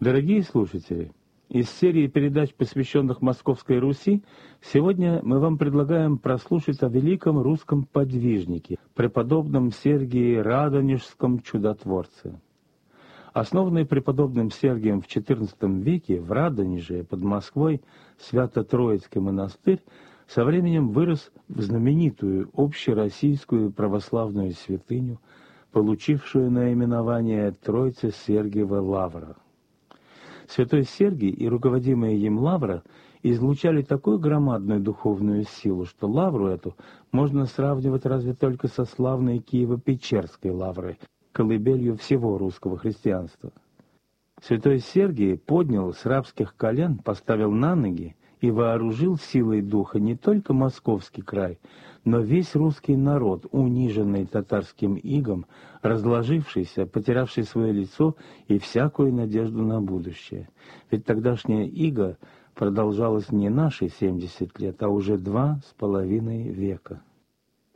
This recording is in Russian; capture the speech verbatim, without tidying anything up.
Дорогие слушатели, из серии передач, посвященных Московской Руси, сегодня мы вам предлагаем прослушать о великом русском подвижнике, преподобном Сергии Радонежском чудотворце. Основанный преподобным Сергием в четырнадцатом веке в Радонеже под Москвой Свято-Троицкий монастырь со временем вырос в знаменитую общероссийскую православную святыню, получившую наименование Троице-Сергиева Лавра. Святой Сергий и руководимая им лавра излучали такую громадную духовную силу, что лавру эту можно сравнивать разве только со славной Киево-Печерской лаврой, колыбелью всего русского христианства. Святой Сергий поднял с рабских колен, поставил на ноги и вооружил силой духа не только московский край, но весь русский народ, униженный татарским игом, разложившийся, потерявший свое лицо и всякую надежду на будущее. Ведь тогдашняя ига продолжалась не наши семьдесят лет, а уже два с половиной века.